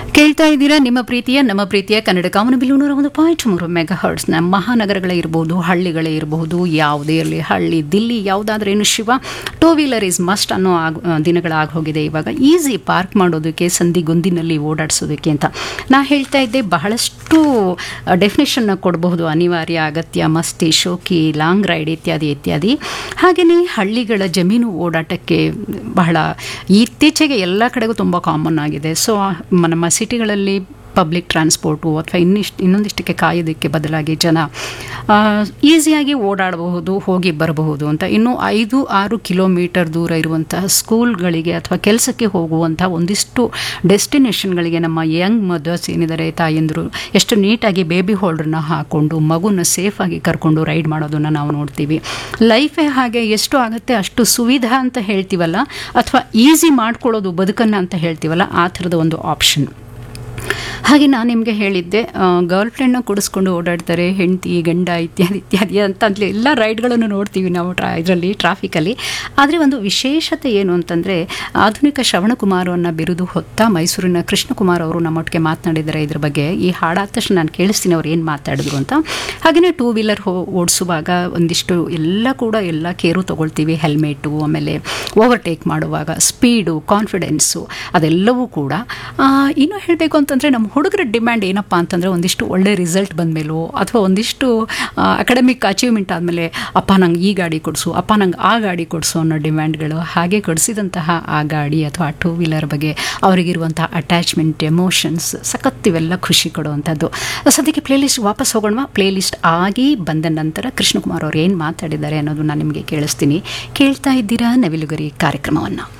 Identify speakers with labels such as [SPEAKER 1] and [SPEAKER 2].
[SPEAKER 1] ಕೇಳ್ತಾ ಇದ್ದೀರಾ ನಿಮ್ಮ ಪ್ರೀತಿಯ ಕನ್ನಡ ಕಾಮನಬಿಲ್ಲು 101.3 ಮೆಗಾ ಹರ್ಟ್ಸ್ನ ಮಹಾನಗರಗಳೇ ಇರಬಹುದು, ಹಳ್ಳಿಗಳೇ ಇರಬಹುದು, ಯಾವುದೇ ಇರಲಿ, ಹಳ್ಳಿ Delhi ಯಾವುದಾದ್ರೇನು Shiva, two wheeler is must ಅನ್ನೋ ದಿನಗಳಾಗಿ ಹೋಗಿದೆ. ಇವಾಗ ಈಸಿ ಪಾರ್ಕ್ ಮಾಡೋದಕ್ಕೆ, ಸಂದಿಗೊಂದಿನಲ್ಲಿ ಓಡಾಡಿಸೋದಕ್ಕೆ ಅಂತ ನಾ ಹೇಳ್ತಾ ಇದ್ದೆ. ಬಹಳಷ್ಟು ಡೆಫಿನೇಷನ್ನ ಕೊಡಬಹುದು: ಅನಿವಾರ್ಯ, ಅಗತ್ಯ, ಮಸ್ತಿ, ಶೋಕಿ, ಲಾಂಗ್ ರೈಡ್ ಇತ್ಯಾದಿ ಇತ್ಯಾದಿ. ಹಾಗೆಯೇ ಹಳ್ಳಿಗಳ ಜಮೀನು ಓಡಾಟಕ್ಕೆ ಬಹಳ ಇತ್ತೀಚೆಗೆ ಎಲ್ಲ ಕಡೆಗೂ ತುಂಬ ಕಾಮನ್ ಆಗಿದೆ. ಸೊ ನಮ್ಮ ಸಿಟಿಗಳಲ್ಲಿ ಪಬ್ಲಿಕ್ ಟ್ರಾನ್ಸ್ಪೋರ್ಟು ಅಥವಾ ಇನ್ನೊಂದಿಷ್ಟಕ್ಕೆ ಕಾಯೋದಕ್ಕೆ ಬದಲಾಗಿ ಜನ ಈಸಿಯಾಗಿ ಓಡಾಡಬಹುದು, ಹೋಗಿ ಬರಬಹುದು ಅಂತ. ಇನ್ನು 5-6 ಕಿಲೋಮೀಟರ್ ದೂರ ಇರುವಂತಹ ಸ್ಕೂಲ್ಗಳಿಗೆ ಅಥವಾ ಕೆಲಸಕ್ಕೆ ಹೋಗುವಂಥ ಒಂದಿಷ್ಟು ಡೆಸ್ಟಿನೇಷನ್ಗಳಿಗೆ ನಮ್ಮ ಯಂಗ್ ಮದರ್ಸ್ ಏನಿದ್ದಾರೆ, ತಾಯಂದರು, ಎಷ್ಟು ನೀಟಾಗಿ ಬೇಬಿ ಹೋಲ್ಡ್ರನ್ನ ಹಾಕ್ಕೊಂಡು ಮಗುನ ಸೇಫಾಗಿ ಕರ್ಕೊಂಡು ರೈಡ್ ಮಾಡೋದನ್ನು ನಾವು ನೋಡ್ತೀವಿ. ಲೈಫೇ ಹಾಗೆ, ಎಷ್ಟು ಆಗುತ್ತೆ ಅಷ್ಟು ಸುವಿಧಾ ಅಂತ ಹೇಳ್ತೀವಲ್ಲ, ಅಥವಾ ಈಸಿ ಮಾಡ್ಕೊಳ್ಳೋದು ಬದುಕನ್ನು ಅಂತ ಹೇಳ್ತೀವಲ್ಲ, ಆ ಥರದ ಒಂದು ಆಪ್ಷನ್. ಹಾಗೆ ನಾನು ನಿಮಗೆ ಹೇಳಿದ್ದೆ, ಗರ್ಲ್ ಫ್ರೆಂಡ್ನ ಕೂಡಿಸ್ಕೊಂಡು ಓಡಾಡ್ತಾರೆ, ಹೆಂಡತಿ ಗಂಡ ಇತ್ಯಾದಿ ಇತ್ಯಾದಿ ಅಂತಂದರೆ ಎಲ್ಲ ರೈಡ್ಗಳನ್ನು ನೋಡ್ತೀವಿ ನಾವು ಇದರಲ್ಲಿ ಟ್ರಾಫಿಕಲ್ಲಿ. ಆದರೆ ಒಂದು ವಿಶೇಷತೆ ಏನು ಅಂತಂದರೆ, ಆಧುನಿಕ ಶ್ರವಣಕುಮಾರವನ್ನು ಬಿರುದು ಹೊತ್ತ ಮೈಸೂರಿನ ಕೃಷ್ಣಕುಮಾರ್ ಅವರು ನಮ್ಮೊಟ್ಟಿಗೆ ಮಾತನಾಡಿದ್ದಾರೆ ಇದ್ರ ಬಗ್ಗೆ. ಈ ಹಾಡಾದ ತಕ್ಷಣ ನಾನು ಕೇಳಿಸ್ತೀನಿ ಅವ್ರು ಏನು ಮಾತಾಡಿದ್ರು ಅಂತ. ಹಾಗೆಯೇ ಟೂ ವೀಲರ್ ಓಡಿಸುವಾಗ ಒಂದಿಷ್ಟು ಎಲ್ಲ ಕೇರು ತೊಗೊಳ್ತೀವಿ. ಹೆಲ್ಮೆಟು, ಆಮೇಲೆ ಓವರ್ಟೇಕ್ ಮಾಡುವಾಗ ಸ್ಪೀಡು, ಕಾನ್ಫಿಡೆನ್ಸು, ಅದೆಲ್ಲವೂ ಕೂಡ. ಇನ್ನೂ ಹೇಳಬೇಕು ಅಂತಂದರೆ, ನಮ್ಮ ಹುಡುಗರ ಡಿಮ್ಯಾಂಡ್ ಏನಪ್ಪ ಅಂತಂದರೆ, ಒಂದಿಷ್ಟು ಒಳ್ಳೆ ರಿಸಲ್ಟ್ ಬಂದಮೇಲೋ ಅಥವಾ ಒಂದಿಷ್ಟು ಅಕಾಡೆಮಿಕ್ ಅಚೀವ್ಮೆಂಟ್ ಆದಮೇಲೆ, ಅಪ್ಪ ನಂಗೆ ಈ ಗಾಡಿ ಕೊಡಿಸು, ಅಪ್ಪ ನಂಗೆ ಆ ಗಾಡಿ ಕೊಡಿಸು ಅನ್ನೋ ಡಿಮ್ಯಾಂಡ್ಗಳು. ಹಾಗೆ ಕೊಡಿಸಿದಂತಹ ಆ ಗಾಡಿ ಅಥವಾ ಆ ಟೂ ವೀಲರ್ ಬಗ್ಗೆ ಅವರಿಗಿರುವಂಥ ಅಟ್ಯಾಚ್ಮೆಂಟ್, ಎಮೋಷನ್ಸ್ ಸಖತ್ತಿವೆಲ್ಲ ಖುಷಿ ಕೊಡುವಂಥದ್ದು. ಸದ್ಯಕ್ಕೆ ಪ್ಲೇಲಿಸ್ಟ್ ವಾಪಸ್ ಹೋಗೋಣ. ಪ್ಲೇಲಿಸ್ಟ್ ಆಗಿ ಬಂದ ನಂತರ ಕೃಷ್ಣಕುಮಾರ್ ಅವರು ಏನು ಮಾತಾಡಿದ್ದಾರೆ ಅನ್ನೋದು ನಾನು ನಿಮಗೆ ಕೇಳಿಸ್ತೀನಿ. ಕೇಳ್ತಾ ಇದ್ದೀರಾ ನವಿಲುಗರಿ ಕಾರ್ಯಕ್ರಮವನ್ನು.